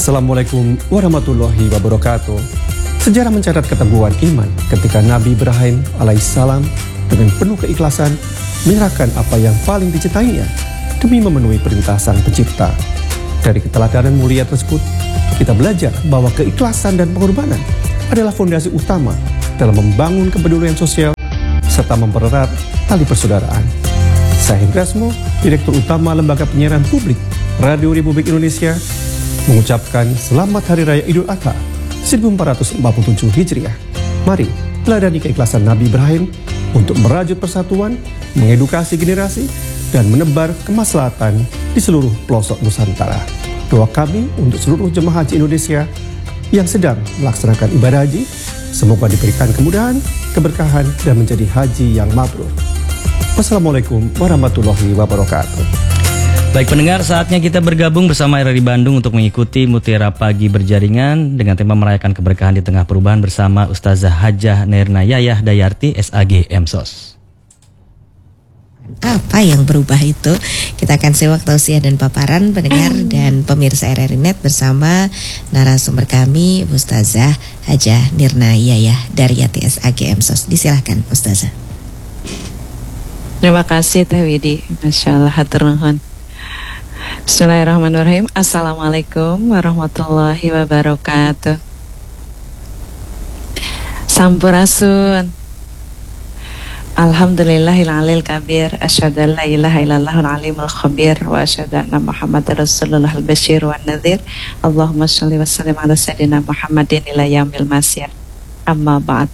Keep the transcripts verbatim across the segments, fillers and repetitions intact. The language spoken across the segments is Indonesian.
Assalamualaikum warahmatullahi wabarakatuh. Sejarah mencatat keteguhan iman ketika Nabi Ibrahim alaihissalam dengan penuh keikhlasan menyerahkan apa yang paling dicintainya demi memenuhi perintah Sang Pencipta. Dari keteladanan mulia tersebut, kita belajar bahwa keikhlasan dan pengorbanan adalah fondasi utama dalam membangun kepedulian sosial serta mempererat tali persaudaraan. Saya Hendresmo, Direktur Utama Lembaga Penyiaran Publik Radio Republik Indonesia, mengucapkan Selamat Hari Raya Idul Adha seribu empat ratus empat puluh tujuh Hijriah. Mari teladani keikhlasan Nabi Ibrahim untuk merajut persatuan, mengedukasi generasi, dan menebar kemaslahatan di seluruh pelosok Nusantara. Doa kami untuk seluruh jemaah haji Indonesia yang sedang melaksanakan ibadah haji, semoga diberikan kemudahan, keberkahan, dan menjadi haji yang mabrur. Wassalamualaikum warahmatullahi wabarakatuh. Baik pendengar, saatnya kita bergabung bersama R R I Bandung untuk mengikuti Mutiara Pagi Berjaringan dengan tema merayakan keberkahan di tengah perubahan bersama Ustazah Hajah Nirna Yayah Dayarti S A G M S O S. Apa yang berubah itu? Kita akan simak tausiah dan paparan pendengar dan pemirsa R R I Net bersama narasumber kami Ustazah Hajah Nirna Yayah Dayarti S A G M S O S. Disilahkan Ustazah. Terima kasih Teh Widi. Masya Allah, hatur nuhun. Bismillahirrahmanirrahim. Assalamualaikum warahmatullahi wabarakatuh. Sampurasun. Alhamdulillahil alil kabir. Asyhadu an la ilaha illallahul alimul khabir wa asyhadu anna Muhammadar Rasulullah al-basyir wan nadhir. Allahumma shalli wa sallim ala sayyidina Muhammadin ila yaumil masir. Amma ba'd.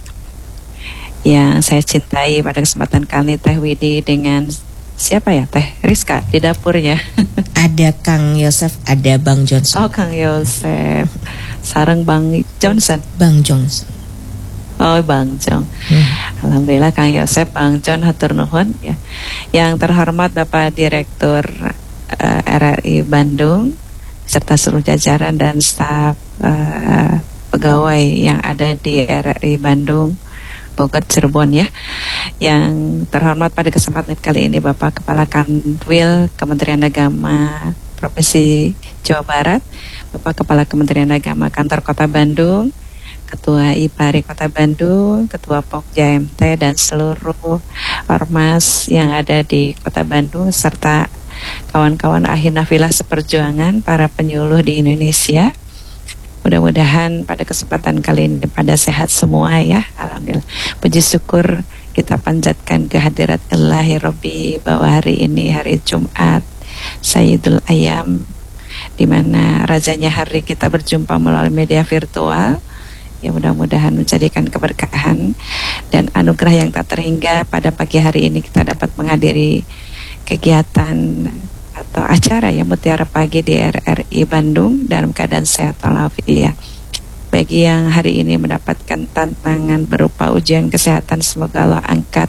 Yang saya cintai pada kesempatan kali Teh Widi dengan siapa ya Teh Rizka di dapurnya. Ada Kang Yosef, ada Bang Johnson. Oh Kang Yosef, sareng Bang Johnson. Bang Johnson. Oh Bang Jong. Hmm. Alhamdulillah Kang Yosef, Bang John, hatur nuhun ya. Yang terhormat Bapak Direktur uh, R R I Bandung serta seluruh jajaran dan staf uh, pegawai yang ada di R R I Bandung, Bogor, Cirebon ya. Yang terhormat pada kesempatan kali ini Bapak Kepala Kanwil Kementerian Agama Provinsi Jawa Barat, Bapak Kepala Kementerian Agama Kantor Kota Bandung, Ketua I P A R I Kota Bandung, Ketua Pokja M T, dan seluruh ormas yang ada di Kota Bandung serta kawan-kawan ahinafilah seperjuangan, para penyuluh di Indonesia. Mudah-mudahan pada kesempatan kali ini pada sehat semua ya. Alhamdulillah. Puji syukur kita panjatkan kehadirat Ilahi Rabbi bahwa hari ini hari Jumat Sayyidul Ayam, di mana rajanya hari kita berjumpa melalui media virtual. Ya mudah-mudahan menjadikan keberkahan dan anugerah yang tak terhingga pada pagi hari ini kita dapat menghadiri kegiatan atau acara ya Mutiara Pagi di R R I Bandung dalam keadaan sehat walafiat. Bagi yang hari ini mendapatkan tantangan berupa ujian kesehatan, semoga Allah angkat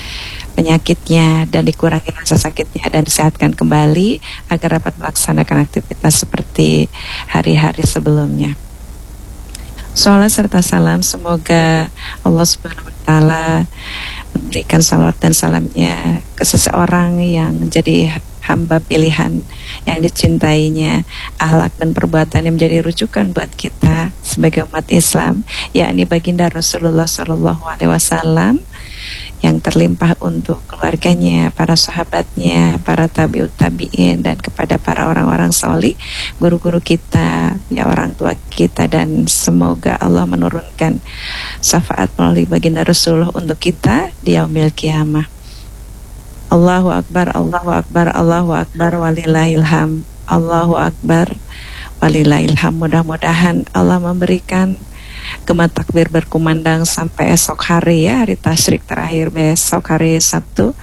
penyakitnya dan dikurangi rasa sakitnya dan disehatkan kembali agar dapat melaksanakan aktivitas seperti hari-hari sebelumnya. Salam serta salam semoga Allah Subhanahu wa taala memberikan salawat dan salamnya ke seseorang yang menjadi hamba pilihan yang dicintainya, akhlak dan perbuatan yang menjadi rujukan buat kita sebagai umat Islam, yakni baginda Rasulullah Shallallahu Alaihi Wasallam, yang terlimpah untuk keluarganya, para sahabatnya, para tabiut tabiin, dan kepada para orang-orang solih, guru-guru kita, ya orang tua kita, dan semoga Allah menurunkan syafaat melalui baginda Rasulullah untuk kita di yaumil qiyamah. Allahu Akbar, Allahu Akbar, Allahu Akbar, walillahilham. Allahu Akbar, walillahilham. Mudah-mudahan Allah memberikan gema takbir berkumandang sampai esok hari ya, hari tasyrik terakhir besok hari Sabtu.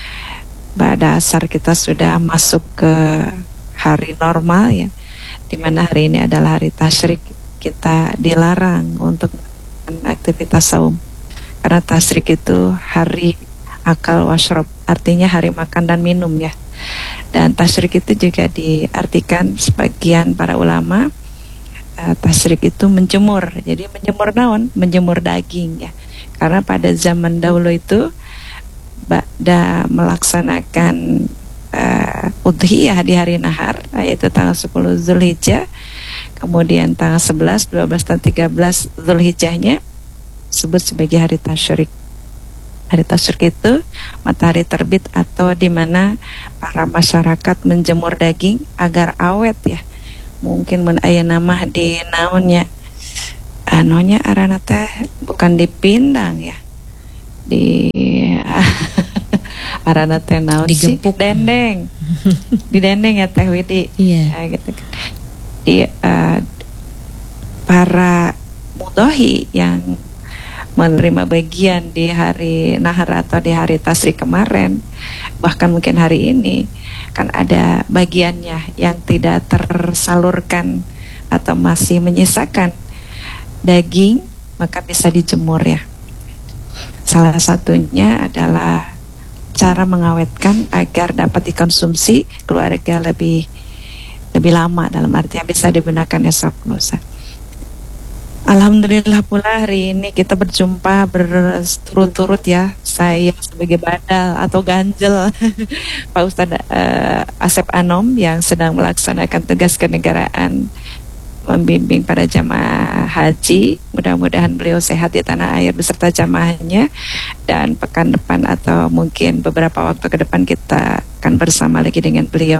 Pada asar kita sudah masuk ke hari normal ya, dimana hari ini adalah hari tasyrik. Kita dilarang untuk aktivitas saum karena tasyrik itu hari akal washrab, artinya hari makan dan minum ya. Dan tasyrik itu juga diartikan sebagian para ulama, uh, tasyrik itu menjemur. Jadi menjemur naon? Menjemur daging ya. Karena pada zaman dahulu itu ba'da melaksanakan uh, udhiyah di hari nahar, yaitu tanggal sepuluh Zulhijjah, Kemudian tanggal sebelas, dua belas, dan tiga belas Zulhijjahnya disebut sebagai hari tasyrik. Hari tasyrik itu matahari terbit atau di mana para masyarakat menjemur daging agar awet ya. Mungkin mun aya nama di naonnya. Anonya arana teh bukan dipindang ya. Di arana teh naon sih? Dendeng. Di dendeng ya Teh Widi. Iya. Ya, gitu kan. Di uh, para mudhohi yang menerima bagian di hari nahar atau di hari tasyrik kemarin, bahkan mungkin hari ini kan ada bagiannya yang tidak tersalurkan atau masih menyisakan daging, maka bisa dijemur ya. Salah satunya adalah cara mengawetkan agar dapat dikonsumsi keluarga lebih lebih lama, dalam artinya bisa digunakan esok lusa. Alhamdulillah pula hari ini kita berjumpa berturut-turut ya. Saya sebagai badal atau ganjel Pak Ustadz uh, Asep Anom yang sedang melaksanakan tugas kenegaraan membimbing para jamaah haji. Mudah-mudahan beliau sehat di tanah air beserta jamaahnya, dan pekan depan atau mungkin beberapa waktu ke depan kita akan bersama lagi dengan beliau.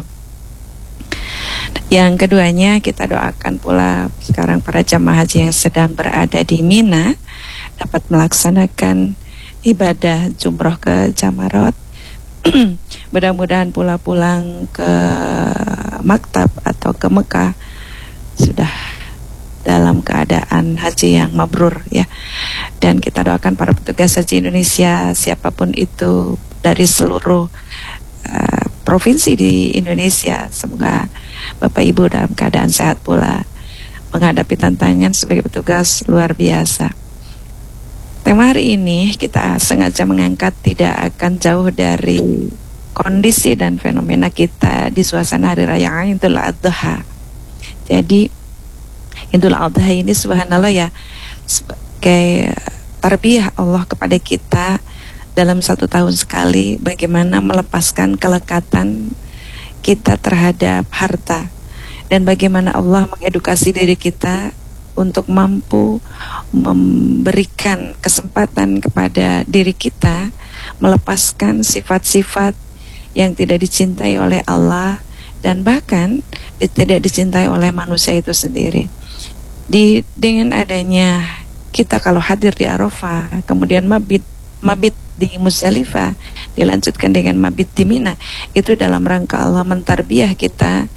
Yang keduanya, kita doakan pula sekarang para jamaah haji yang sedang berada di Mina dapat melaksanakan ibadah jumroh ke Jamarot. Mudah-mudahan pula pulang ke maktab atau ke Mekah sudah dalam keadaan haji yang mabrur ya. Dan kita doakan para petugas haji Indonesia siapapun itu dari seluruh uh, provinsi di Indonesia, semoga Bapak Ibu dalam keadaan sehat pula menghadapi tantangan sebagai petugas luar biasa. Tema hari ini kita sengaja mengangkat tidak akan jauh dari kondisi dan fenomena kita di suasana hari raya Idul Adha. Jadi Idul Adha ini subhanallah ya, sebagai tarbiyah Allah kepada kita dalam satu tahun sekali, bagaimana melepaskan kelekatan kita terhadap harta, dan bagaimana Allah mengedukasi diri kita untuk mampu memberikan kesempatan kepada diri kita melepaskan sifat-sifat yang tidak dicintai oleh Allah dan bahkan tidak dicintai oleh manusia itu sendiri. Di dengan adanya kita kalau hadir di Arafah, kemudian mabit mabit di Muzdalifah, dilanjutkan dengan mabit di Mina, itu dalam rangka Allah mentarbiyah kita,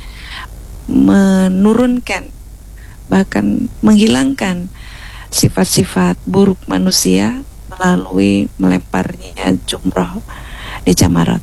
menurunkan bahkan menghilangkan sifat-sifat buruk manusia melalui melemparnya jumroh di Jamarat.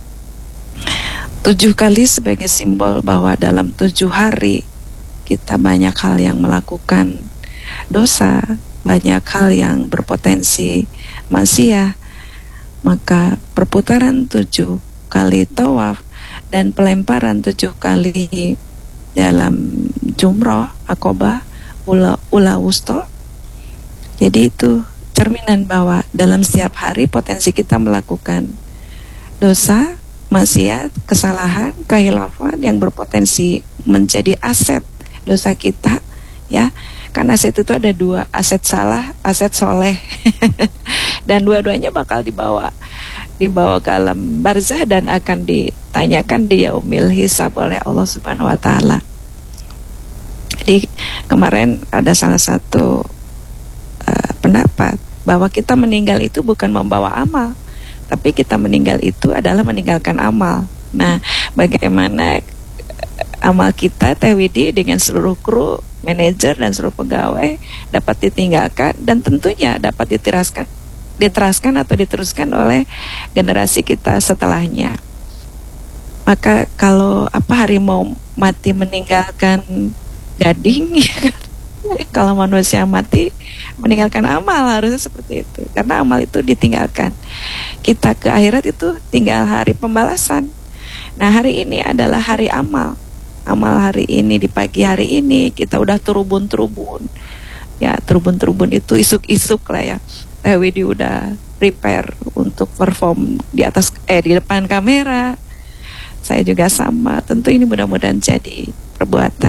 Tujuh kali sebagai simbol bahwa dalam tujuh hari kita banyak hal yang melakukan dosa, banyak hal yang berpotensi maksiat. Maka perputaran tujuh kali tawaf dan pelemparan tujuh kali dalam jumroh Aqabah ula, ula wusta, jadi itu cerminan bahwa dalam setiap hari potensi kita melakukan dosa, maksiat, kesalahan, kehilafan yang berpotensi menjadi aset dosa kita ya. Karena aset itu ada dua, aset salah, aset soleh. Dan dua-duanya bakal dibawa dibawa ke alam barzah dan akan ditanyakan di yaumil hisab oleh Allah Subhanahu wa taala. Jadi kemarin ada salah satu uh, pendapat bahwa kita meninggal itu bukan membawa amal, tapi kita meninggal itu adalah meninggalkan amal. Nah, bagaimana amal kita Teh Widi dengan seluruh kru, manajer dan seluruh pegawai dapat ditinggalkan dan tentunya dapat diteraskan diteraskan atau diteruskan oleh generasi kita setelahnya. Maka kalau apa harimau mati meninggalkan gading, kalau manusia mati meninggalkan amal, harusnya seperti itu. Karena amal itu ditinggalkan. Kita ke akhirat itu tinggal hari pembalasan. Nah, hari ini adalah hari amal. Amal hari ini, di pagi hari ini kita udah turubun-turubun. Ya, turubun-turubun itu isuk-isuk lah ya. Teh Widi udah prepare untuk perform di atas eh di depan kamera. Saya juga sama. Tentu ini mudah-mudahan jadi perbuatan amal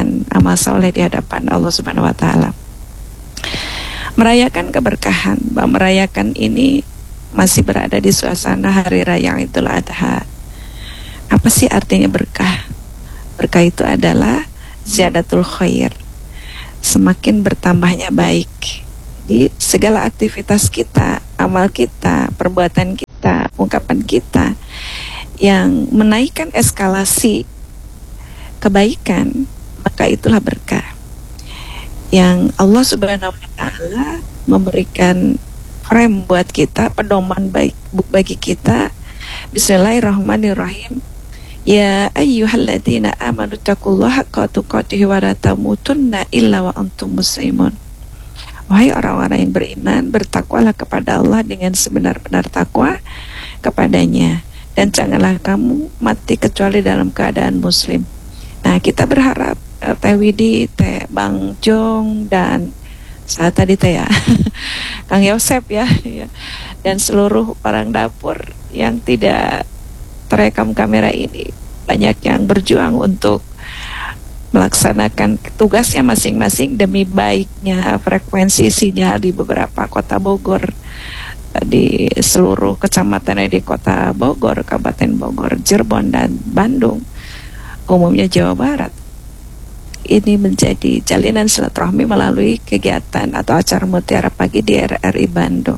beramal soleh di hadapan Allah Subhanahu wa taala. Merayakan keberkahan, bahwa merayakan ini masih berada di suasana hari raya Idul Adha. Apa sih artinya berkah? Berkah itu adalah ziyadatul khair, semakin bertambahnya baik. Di segala aktivitas kita, amal kita, perbuatan kita, ungkapan kita yang menaikkan eskalasi kebaikan, maka itulah berkah yang Allah Subhanahu wa taala memberikan frame buat kita, pedoman baik bagi kita. Bismillahirrahmanirrahim. Ya ayyuhalladzina amanu taqullaha haqqa tuqatih wa la tamutunna illa wa antum muslimun. Wahai orang-orang yang beriman, bertakwalah kepada Allah dengan sebenar-benar takwa kepadanya, dan janganlah kamu mati kecuali dalam keadaan muslim. Nah, kita berharap uh, Teh Widi, Teh Bang Jong, dan saat tadi Teh ya Kang Yosep ya, ya, dan seluruh orang dapur yang tidak terekam kamera ini, banyak yang berjuang untuk melaksanakan tugasnya masing-masing demi baiknya frekuensi sinyal di beberapa kota Bogor, di seluruh kecamatan di kota Bogor, Kabupaten Bogor, Cirebon, dan Bandung, umumnya Jawa Barat. Ini menjadi jalinan silaturahmi melalui kegiatan atau acara Mutiara Pagi di R R I Bandung.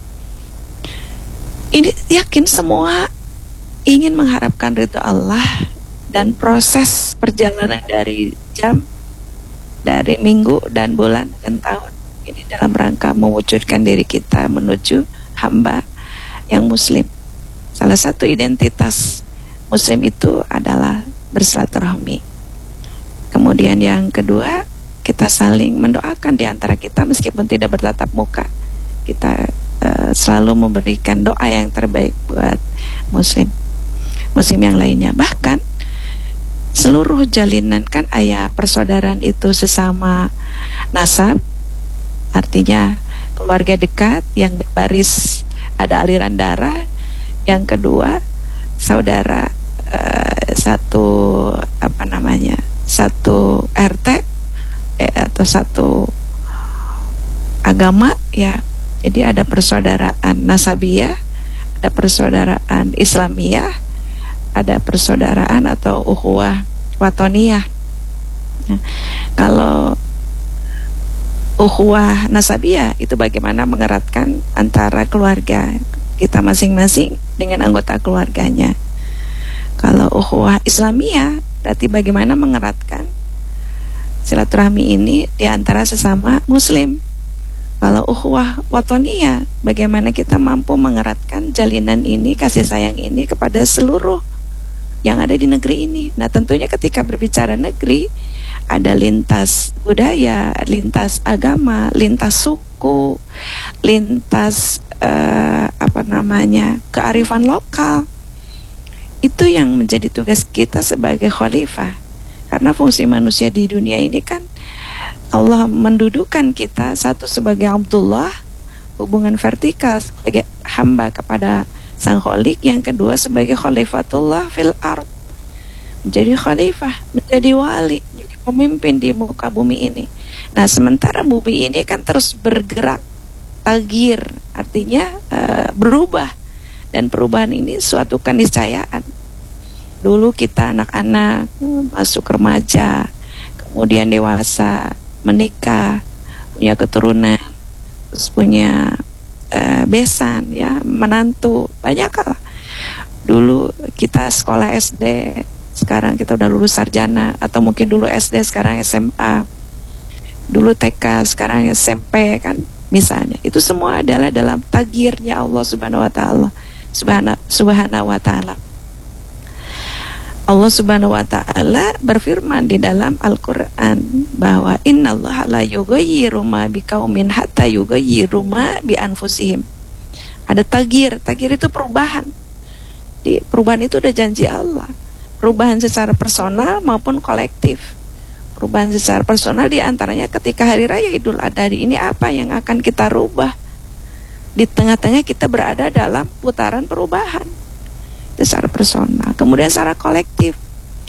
Ini yakin semua ingin mengharapkan ridho Allah, dan proses perjalanan dari jam, dari minggu dan bulan dan tahun ini dalam rangka mewujudkan diri kita menuju hamba yang muslim. Salah satu identitas muslim itu adalah bersilaturahmi. Kemudian yang kedua, kita saling mendoakan di antara kita meskipun tidak bertatap muka. Kita uh, selalu memberikan doa yang terbaik buat muslim muslim yang lainnya. Bahkan seluruh jalinan, kan ayah persaudaraan itu sesama nasab, artinya keluarga dekat yang berbaris, ada aliran darah. Yang kedua, saudara uh, satu apa namanya satu R T eh, atau satu agama ya. Jadi ada persaudaraan nasabiyah, ada persaudaraan islamiyah, ada persaudaraan atau ukhuwah watoniyah. Nah, kalau ukhuwah nasabiyah itu bagaimana mengeratkan antara keluarga kita masing-masing dengan anggota keluarganya. Kalau ukhuwah islamiyah berarti bagaimana mengeratkan silaturahmi ini di antara sesama muslim. Kalau ukhuwah watoniyah, bagaimana kita mampu mengeratkan jalinan ini, kasih sayang ini kepada seluruh yang ada di negeri ini. Nah, tentunya ketika berbicara negeri, ada lintas budaya, lintas agama, lintas suku, lintas uh, apa namanya kearifan lokal. Itu yang menjadi tugas kita sebagai khalifah. Karena fungsi manusia di dunia ini kan Allah mendudukan kita, satu sebagai Abdullah, hubungan vertikal sebagai hamba kepada Sang Khalik, yang kedua sebagai khalifatullah fil ard, menjadi khalifah, menjadi wali, menjadi pemimpin di muka bumi ini. Nah, sementara bumi ini kan terus bergerak, tagir, artinya uh, berubah, dan perubahan ini suatu keniscayaan. Dulu kita anak-anak masuk remaja, kemudian dewasa, menikah, punya keturunan, terus punya Uh, besan ya, menantu, banyak lah. Dulu kita sekolah S D, sekarang kita udah lulus sarjana, atau mungkin dulu S D sekarang S M A, dulu T K sekarang S M P kan, misalnya. Itu semua adalah dalam tagirnya Allah Subhanahu wa taala. Subhanahu subhanahu wa taala. Allah Subhanahu wa taala berfirman di dalam Al-Qur'an bahwa innallaha la yughayyiru ma biqaumin hatta yughayyiru ma bi anfusihim. Ada tagir, tagir itu perubahan. Di perubahan itu udah janji Allah. Perubahan secara personal maupun kolektif. Perubahan secara personal di antaranya ketika hari raya Idul Adha ini, apa yang akan kita rubah? Di tengah-tengah kita berada dalam putaran perubahan. Itu secara personal. Kemudian secara kolektif,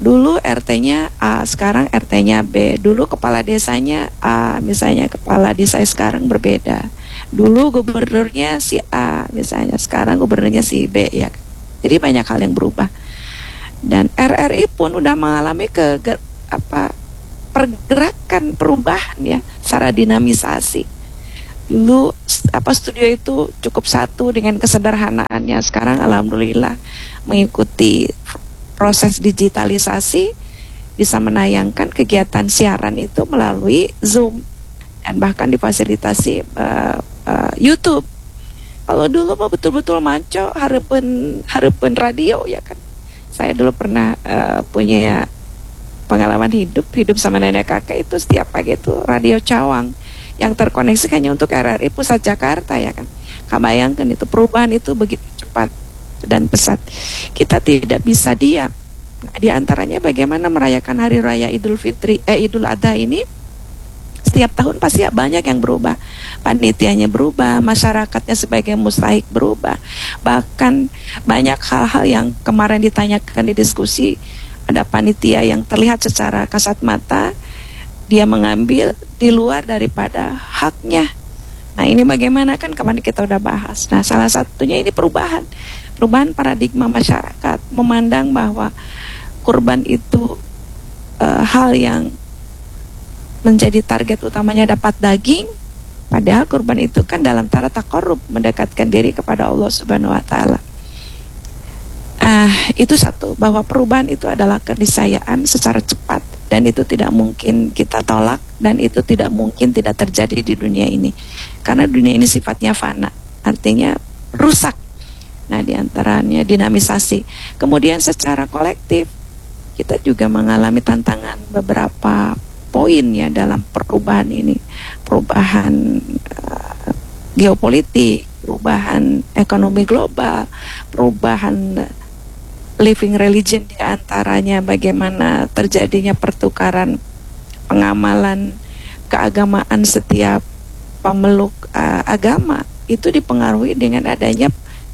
dulu R T-nya A, sekarang R T-nya B. Dulu kepala desanya A, misalnya kepala desa sekarang berbeda. Dulu gubernurnya si A, misalnya sekarang gubernurnya si B, ya. Jadi banyak hal yang berubah. Dan R R I pun udah mengalami ke apa pergerakan perubahan ya, secara dinamisasi. Dulu apa studio itu cukup satu dengan kesederhanaannya. Sekarang alhamdulillah mengikuti proses digitalisasi bisa menayangkan kegiatan siaran itu melalui Zoom dan bahkan difasilitasi uh, uh, YouTube. Kalau dulu mah betul-betul manco harapan harapan radio ya kan. Saya dulu pernah uh, punya pengalaman hidup hidup sama nenek kakek itu setiap pagi itu radio Cawang yang terkoneksi hanya untuk R R I Pusat Jakarta ya kan. Kabayangkan itu perubahan itu begitu cepat dan pesat. Kita tidak bisa diam. Nah, di antaranya bagaimana merayakan hari raya Idul Fitri eh Idul Adha ini. Setiap tahun pasti banyak yang berubah. Panitianya berubah, masyarakatnya sebagai mustahik berubah. Bahkan banyak hal-hal yang kemarin ditanyakan di diskusi, ada panitia yang terlihat secara kasat mata dia mengambil di luar daripada haknya. Nah, ini bagaimana kan kemarin kita udah bahas. Nah, salah satunya ini perubahan. Perubahan paradigma masyarakat memandang bahwa kurban itu uh, hal yang menjadi target utamanya dapat daging, padahal kurban itu kan dalam tara taqarrub, mendekatkan diri kepada Allah Subhanahu wa taala. Ah, itu satu, bahwa perubahan itu adalah keniscayaan secara cepat dan itu tidak mungkin kita tolak dan itu tidak mungkin tidak terjadi di dunia ini. Karena dunia ini sifatnya fana, artinya rusak. Nah, diantaranya dinamisasi. Kemudian secara kolektif kita juga mengalami tantangan beberapa poin ya dalam perubahan ini, perubahan uh, geopolitik, perubahan ekonomi global, perubahan living religion di antaranya bagaimana terjadinya pertukaran pengamalan keagamaan setiap pemeluk uh, agama itu dipengaruhi dengan adanya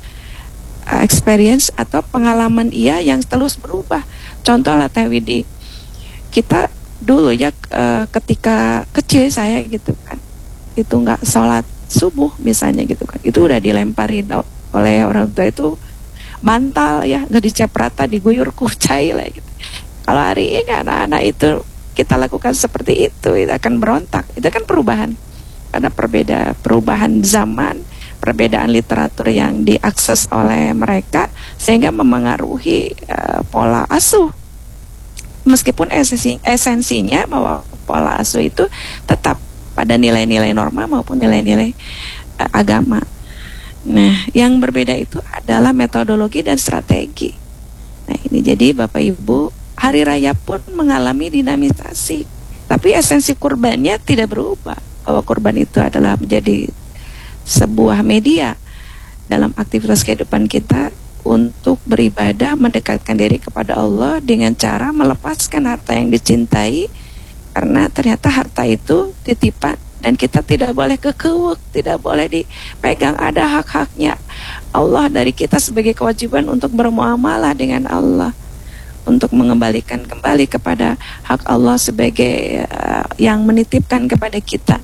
uh, experience atau pengalaman ia yang terus berubah. Contoh lah Teh Widi, kita dulu ya uh, ketika kecil saya gitu kan itu nggak sholat subuh misalnya gitu kan, itu udah dilemparin oleh orang tua itu bantal ya, nggak dicap rata, diguyur kucai lah gitu. Kalau hari ini anak-anak itu kita lakukan seperti itu, itu akan berontak. Itu kan perubahan, karena perbeda perubahan zaman, perbedaan literatur yang diakses oleh mereka sehingga memengaruhi uh, pola asuh. Meskipun esensi, esensinya bahwa pola asuh itu tetap pada nilai-nilai norma maupun nilai-nilai uh, agama. Nah, yang berbeda itu adalah metodologi dan strategi. Nah, ini jadi Bapak Ibu, hari raya pun mengalami dinamisasi. Tapi esensi kurbannya tidak berubah. Bahwa kurban itu adalah menjadi sebuah media dalam aktivitas kehidupan kita untuk beribadah, mendekatkan diri kepada Allah dengan cara melepaskan harta yang dicintai, karena ternyata harta itu titipan dan kita tidak boleh kekewek, tidak boleh dipegang, ada hak-haknya Allah dari kita sebagai kewajiban untuk bermuamalah dengan Allah, untuk mengembalikan kembali kepada hak Allah sebagai uh, yang menitipkan kepada kita.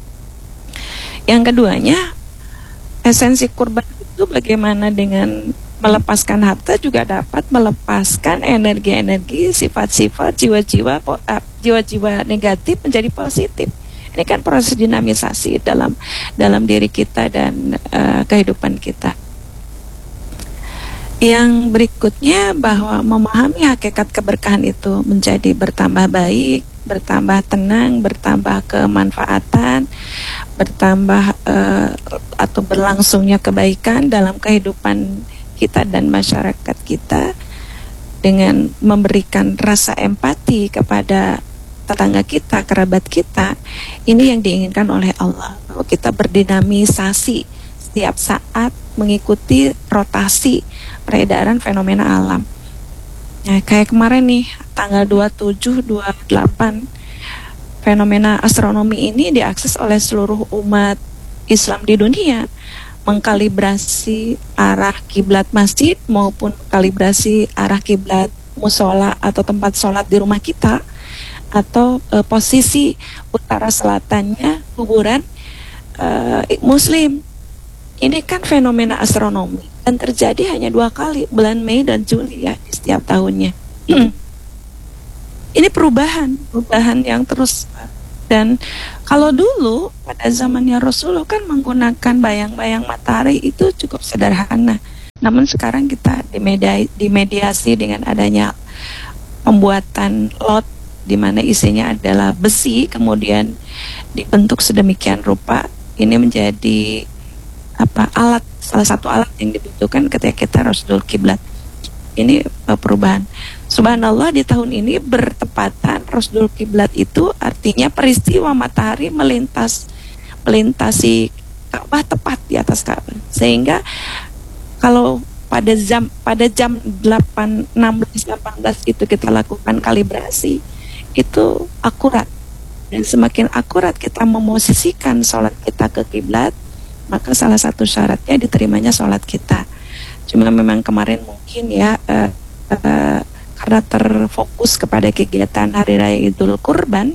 Yang keduanya, esensi kurban itu bagaimana dengan melepaskan harta juga dapat melepaskan energi-energi, sifat-sifat, jiwa-jiwa jiwa-jiwa negatif menjadi positif. Ini kan proses dinamisasi dalam dalam diri kita dan uh, kehidupan kita. Yang berikutnya, bahwa memahami hakikat keberkahan itu menjadi bertambah baik, bertambah tenang, bertambah kemanfaatan, bertambah uh, atau berlangsungnya kebaikan dalam kehidupan kita dan masyarakat kita dengan memberikan rasa empati kepada tetangga kita, kerabat kita. Ini yang diinginkan oleh Allah, bahwa kita berdinamisasi setiap saat mengikuti rotasi peredaran fenomena alam. Nah, kayak kemarin nih tanggal dua puluh tujuh, dua puluh delapan, fenomena astronomi ini diakses oleh seluruh umat Islam di dunia, mengkalibrasi arah kiblat masjid maupun kalibrasi arah kiblat musola atau tempat sholat di rumah kita, atau uh, posisi utara selatannya kuburan uh, Muslim. Ini kan fenomena astronomi dan terjadi hanya dua kali, bulan Mei dan Juli ya, di setiap tahunnya. Ini perubahan, perubahan yang terus. Dan kalau dulu pada zamannya Rasulullah kan menggunakan bayang-bayang matahari itu cukup sederhana. Namun sekarang kita dimedia, dimediasi dengan adanya pembuatan lot di mana isinya adalah besi, kemudian dibentuk sedemikian rupa. Ini menjadi apa alat, salah satu alat yang dibutuhkan ketika kita Rasul kiblat. Ini uh, perubahan. Subhanallah, di tahun ini bertepatan Rasul kiblat itu artinya peristiwa matahari melintas melintasi Ka'bah tepat di atas Ka'bah. Sehingga kalau pada jam pada jam delapan enam belas delapan belas itu kita lakukan kalibrasi, itu akurat. Dan semakin akurat kita memosisikan sholat kita ke kiblat, maka salah satu syaratnya diterimanya sholat kita. Cuma memang kemarin mungkin ya uh, uh, karena terfokus kepada kegiatan Hari Raya Idul Kurban,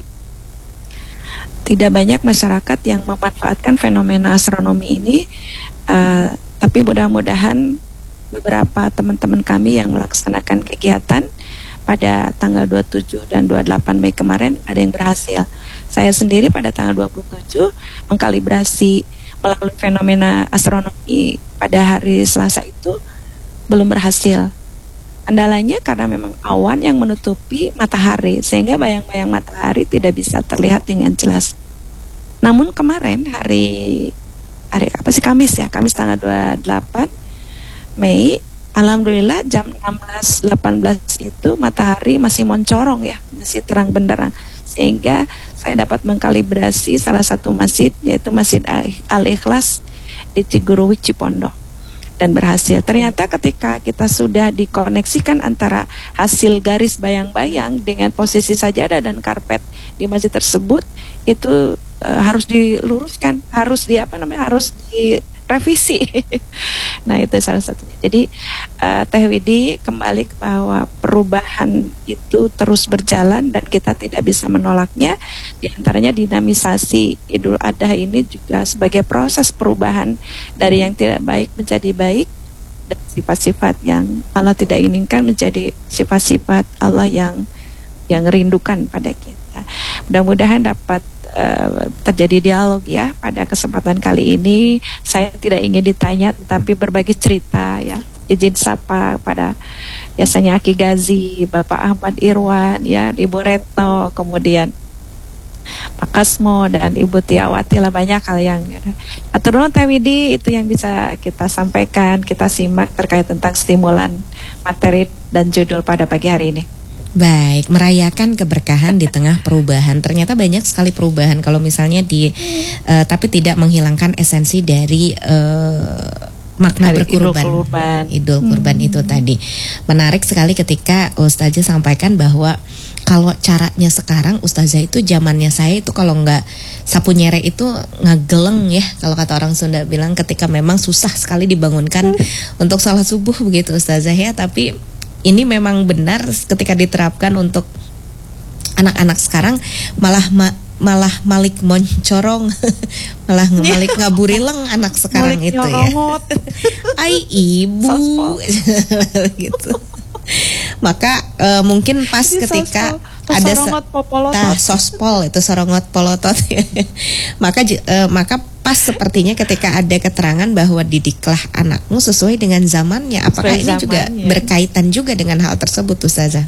tidak banyak masyarakat yang memanfaatkan fenomena astronomi ini. Uh, tapi mudah-mudahan beberapa teman-teman kami yang melaksanakan kegiatan pada tanggal dua puluh tujuh dan dua puluh delapan Mei kemarin ada yang berhasil. Saya sendiri pada tanggal dua puluh tujuh mengkalibrasi melalui fenomena astronomi pada hari Selasa itu belum berhasil. Andalanya karena memang awan yang menutupi matahari sehingga bayang-bayang matahari tidak bisa terlihat dengan jelas. Namun kemarin hari hari apa sih Kamis ya, Kamis tanggal dua puluh delapan Mei, alhamdulillah jam enam belas delapan belas itu matahari masih mencorong ya, masih terang benderang. Sehingga saya dapat mengkalibrasi salah satu masjid, yaitu Masjid Al-Ikhlas di Ciguruwik Cipondo, dan berhasil. Ternyata ketika kita sudah dikoneksikan antara hasil garis bayang-bayang dengan posisi sajadah dan karpet di masjid tersebut, itu uh, harus diluruskan, harus di apa namanya, harus direvisi. Nah itu salah satunya. Jadi uh, Teh Widi kembali ke bahwa perubahan itu terus berjalan dan kita tidak bisa menolaknya. Di antaranya dinamisasi Idul Adha ini juga sebagai proses perubahan dari yang tidak baik menjadi baik, dan sifat-sifat yang Allah tidak inginkan menjadi sifat-sifat Allah yang yang rindukan pada kita. Mudah-mudahan dapat Uh, terjadi dialog ya pada kesempatan kali ini. Saya tidak ingin ditanya tetapi berbagi cerita ya. Izin sapa pada biasanya Aki Gazi, Bapak Ahmad Irwan ya, Ibu Retno, kemudian Pak Kasmo dan Ibu Tiawati lah, banyak hal yang atur nuhun Teh Widi, itu yang bisa kita sampaikan, kita simak terkait tentang stimulan materi dan judul pada pagi hari ini. Baik, merayakan keberkahan di tengah perubahan. Ternyata banyak sekali perubahan kalau misalnya di uh, tapi tidak menghilangkan esensi dari uh, makna Hari berkurban. Idul Kurban, Idul Kurban hmm. itu tadi. Menarik sekali ketika Ustazah sampaikan bahwa kalau caranya sekarang, Ustazah itu zamannya saya itu kalau nggak sapu nyerek itu ngageleng ya, kalau kata orang Sunda bilang, ketika memang susah sekali dibangunkan hmm. untuk salat subuh begitu Ustazah ya. Tapi ini memang benar ketika diterapkan untuk anak-anak sekarang malah ma- malah malik moncorong, malah malik ngaburileng anak sekarang itu ya. Ai ibu gitu. Maka uh, mungkin pas ini ketika sos, ada nah, sospol itu sorongot polotot maka uh, maka pas sepertinya ketika ada keterangan bahwa didiklah anakmu sesuai dengan zamannya. Apakah sesuai ini zamannya juga berkaitan juga dengan hal tersebut Ustazah?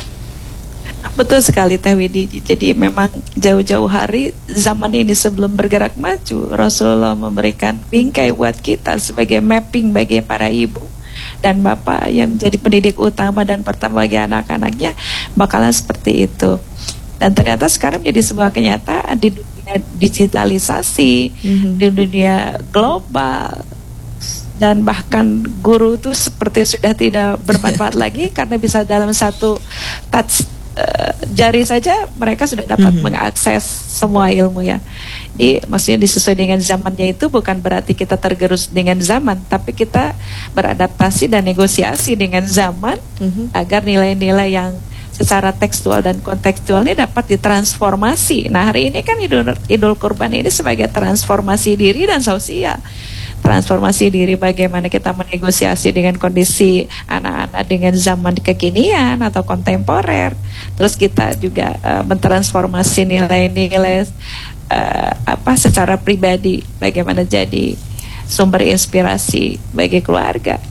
Betul sekali Teh Widi. Jadi memang jauh-jauh hari zaman ini sebelum bergerak maju, Rasulullah memberikan bingkai buat kita sebagai mapping bagi para ibu dan bapak yang menjadi pendidik utama dan pertama bagi anak-anaknya, bakalan seperti itu. Dan ternyata sekarang menjadi sebuah kenyataan di dunia digitalisasi, mm-hmm. di dunia global, dan bahkan guru itu seperti sudah tidak bermanfaat lagi karena bisa dalam satu touch uh, jari saja mereka sudah dapat mm-hmm. mengakses semua ilmu ya. Jadi maksudnya disesuai dengan zamannya itu bukan berarti kita tergerus dengan zaman, tapi kita beradaptasi dan negosiasi dengan zaman mm-hmm. agar nilai-nilai yang secara tekstual dan kontekstual ini dapat ditransformasi. Nah hari ini kan Idul, Idul Kurban ini sebagai transformasi diri dan sosial. Transformasi diri bagaimana kita menegosiasi dengan kondisi anak-anak dengan zaman kekinian atau kontemporer. Terus kita juga uh, mentransformasi nilai-nilai uh, apa secara pribadi, bagaimana jadi sumber inspirasi bagi keluarga.